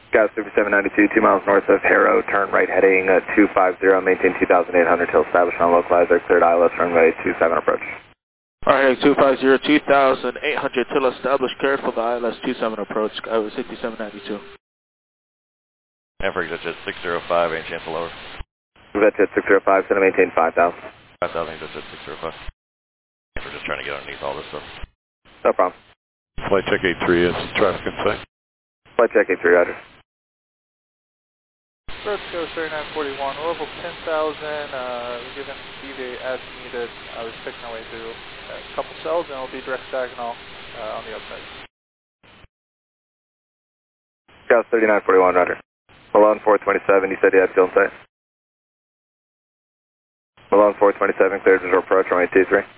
Gas 5792, 2 miles north of Harrow, turn right heading 250, maintain 2800 till established on localizer, cleared ILS runway 27 approach. Alright, 250, 2800 till established, cleared for the ILS 27 approach, Skyway 5792. Hamburg jet 605, any chance of lower? Jet 605, send to maintain 5000. 5000, jet 605. We're just trying to get underneath all this stuff. No problem. Flight check 83 is traffic in sight. Flight check 83, roger. Let's go 3941, level 10,000, we're given deviate as needed. We're picking our way through a couple cells and it'll be direct diagonal on the outside. Gas 3941, roger. Malone 427, you said you had fuel in sight? Malone 427, cleared visual approach, runway 23.